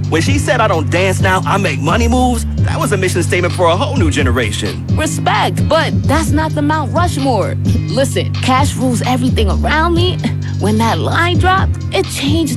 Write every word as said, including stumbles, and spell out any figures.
When she said I don't dance now, I make money moves, that was a mission statement for a whole new generation. Respect, but that's not the Mount Rushmore. Listen, cash rules everything around me. When that line dropped, it changed